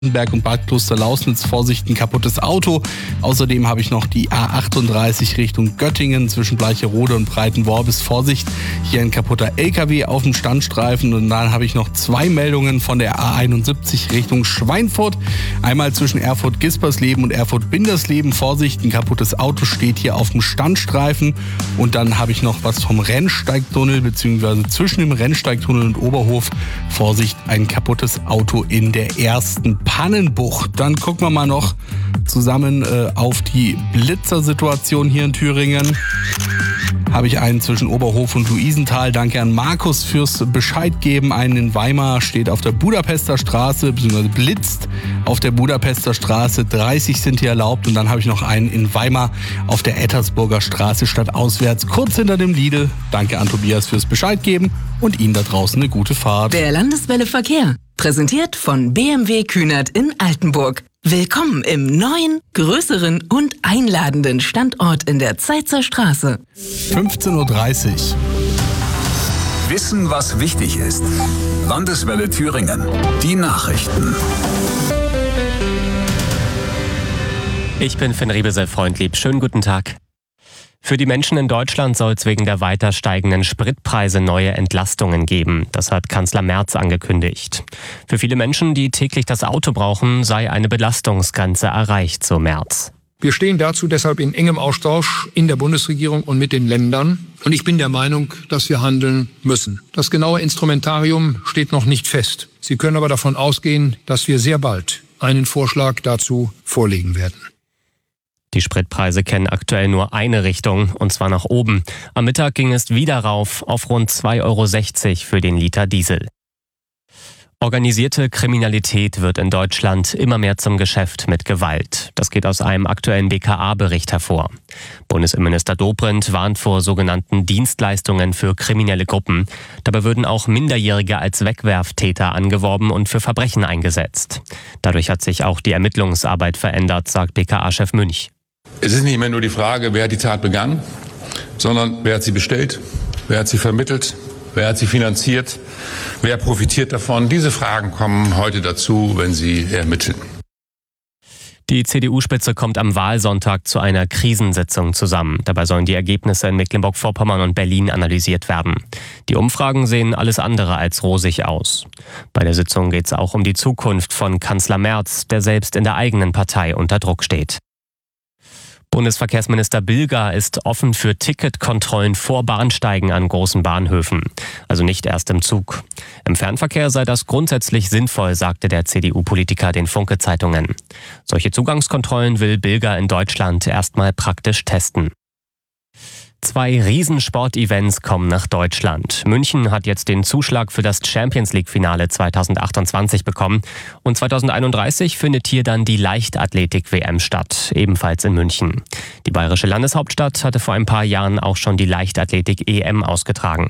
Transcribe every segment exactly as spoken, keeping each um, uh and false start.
Berg und Bad Kloster-Lausnitz, Vorsicht, ein kaputtes Auto. Außerdem habe ich noch die A achtunddreißig Richtung Göttingen zwischen Bleicherode und Breitenworbis. Vorsicht, hier ein kaputter L K W auf dem Standstreifen. Und dann habe ich noch zwei Meldungen von der A einundsiebzig Richtung Schweinfurt. Einmal zwischen Erfurt-Gispersleben und Erfurt-Bindersleben. Vorsicht, ein kaputtes Auto steht hier auf dem Standstreifen. Und dann habe ich noch was vom Rennsteigtunnel bzw. zwischen dem Rennsteigtunnel und Oberhof. Vorsicht, ein kaputtes Auto in der ersten Pannenbucht. Dann gucken wir mal noch zusammen äh, auf die Blitzersituation hier in Thüringen. Habe ich einen zwischen Oberhof und Luisenthal. Danke an Markus fürs Bescheid geben. Einen in Weimar steht auf der Budapester Straße, beziehungsweise blitzt auf der Budapester Straße. dreißig sind hier erlaubt. Und dann habe ich noch einen in Weimar auf der Ettersburger Straße stadtauswärts, kurz hinter dem Lidl. Danke an Tobias fürs Bescheid geben und Ihnen da draußen eine gute Fahrt. Der Landeswelle Verkehr. Präsentiert von B M W Kühnert in Altenburg. Willkommen im neuen, größeren und einladenden Standort in der Zeitzer Straße. fünfzehn Uhr dreißig. Wissen, was wichtig ist. Landeswelle Thüringen. Die Nachrichten. Ich bin Finn Riebesel-Freundlieb. Schönen guten Tag. Für die Menschen in Deutschland soll es wegen der weiter steigenden Spritpreise neue Entlastungen geben. Das hat Kanzler Merz angekündigt. Für viele Menschen, die täglich das Auto brauchen, sei eine Belastungsgrenze erreicht, so Merz. Wir stehen dazu deshalb in engem Austausch in der Bundesregierung und mit den Ländern. Und ich bin der Meinung, dass wir handeln müssen. Das genaue Instrumentarium steht noch nicht fest. Sie können aber davon ausgehen, dass wir sehr bald einen Vorschlag dazu vorlegen werden. Die Spritpreise kennen aktuell nur eine Richtung, und zwar nach oben. Am Mittag ging es wieder rauf auf rund zwei Euro sechzig für den Liter Diesel. Organisierte Kriminalität wird in Deutschland immer mehr zum Geschäft mit Gewalt. Das geht aus einem aktuellen B K A-Bericht hervor. Bundesinnenminister Dobrindt warnt vor sogenannten Dienstleistungen für kriminelle Gruppen. Dabei würden auch Minderjährige als Wegwerftäter angeworben und für Verbrechen eingesetzt. Dadurch hat sich auch die Ermittlungsarbeit verändert, sagt B K A-Chef Münch. Es ist nicht mehr nur die Frage, wer hat die Tat begangen, sondern wer hat sie bestellt, wer hat sie vermittelt, wer hat sie finanziert, wer profitiert davon. Diese Fragen kommen heute dazu, wenn Sie ermitteln. Die C D U-Spitze kommt am Wahlsonntag zu einer Krisensitzung zusammen. Dabei sollen die Ergebnisse in Mecklenburg-Vorpommern und Berlin analysiert werden. Die Umfragen sehen alles andere als rosig aus. Bei der Sitzung geht es auch um die Zukunft von Kanzler Merz, der selbst in der eigenen Partei unter Druck steht. Bundesverkehrsminister Bilger ist offen für Ticketkontrollen vor Bahnsteigen an großen Bahnhöfen. Also nicht erst im Zug. Im Fernverkehr sei das grundsätzlich sinnvoll, sagte der C D U-Politiker den Funke-Zeitungen. Solche Zugangskontrollen will Bilger in Deutschland erstmal praktisch testen. Zwei Riesensport-Events kommen nach Deutschland. München hat jetzt den Zuschlag für das Champions-League-Finale zweitausendachtundzwanzig bekommen. Und zweitausendeinunddreißig findet hier dann die Leichtathletik-W M statt, ebenfalls in München. Die bayerische Landeshauptstadt hatte vor ein paar Jahren auch schon die Leichtathletik-E M ausgetragen.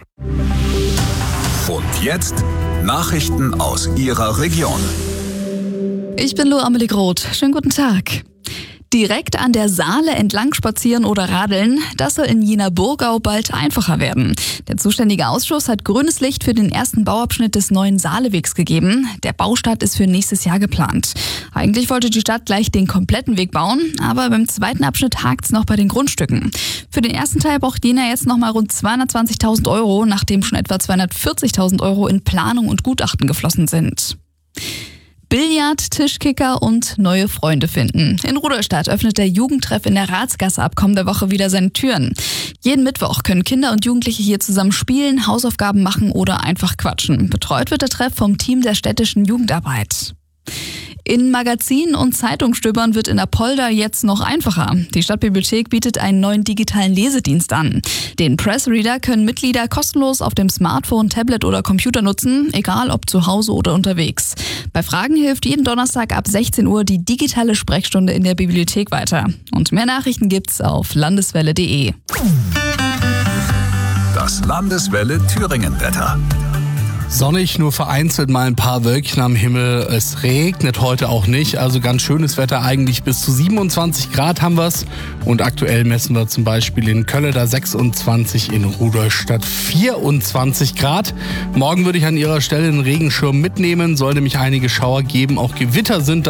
Und jetzt Nachrichten aus Ihrer Region. Ich bin Lo Amelie Groth. Schönen guten Tag. Direkt an der Saale entlang spazieren oder radeln, das soll in Jena-Burgau bald einfacher werden. Der zuständige Ausschuss hat grünes Licht für den ersten Bauabschnitt des neuen Saalewegs gegeben. Der Baustart ist für nächstes Jahr geplant. Eigentlich wollte die Stadt gleich den kompletten Weg bauen, aber beim zweiten Abschnitt hakt's noch bei den Grundstücken. Für den ersten Teil braucht Jena jetzt noch mal rund zweihundertzwanzigtausend Euro, nachdem schon etwa zweihundertvierzigtausend Euro in Planung und Gutachten geflossen sind. Billard, Tischkicker und neue Freunde finden. In Rudolstadt öffnet der Jugendtreff in der Ratsgasse ab kommender Woche wieder seine Türen. Jeden Mittwoch können Kinder und Jugendliche hier zusammen spielen, Hausaufgaben machen oder einfach quatschen. Betreut wird der Treff vom Team der städtischen Jugendarbeit. In Magazinen und Zeitungsstöbern wird in Apolda jetzt noch einfacher. Die Stadtbibliothek bietet einen neuen digitalen Lesedienst an. Den Pressreader können Mitglieder kostenlos auf dem Smartphone, Tablet oder Computer nutzen, egal ob zu Hause oder unterwegs. Bei Fragen hilft jeden Donnerstag ab sechzehn Uhr die digitale Sprechstunde in der Bibliothek weiter. Und mehr Nachrichten gibt's auf landeswelle punkt de. Das Landeswelle Thüringen Wetter. Sonnig, nur vereinzelt mal ein paar Wölkchen am Himmel. Es regnet heute auch nicht, also ganz schönes Wetter eigentlich. Bis zu siebenundzwanzig Grad haben wir's. Und aktuell messen wir zum Beispiel in Kölleda sechsundzwanzig, in Rudolstadt vierundzwanzig Grad. Morgen würde ich an Ihrer Stelle einen Regenschirm mitnehmen, soll nämlich einige Schauer geben. Auch Gewitter sind